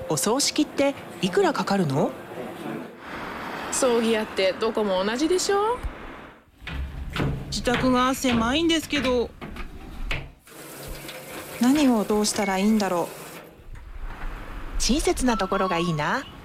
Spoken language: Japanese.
お葬式っていくらかかるの？ 葬儀屋ってどこも同じでしょ。 自宅が狭いんですけど。 何をどうしたらいいんだろう。 親切なところがいいな。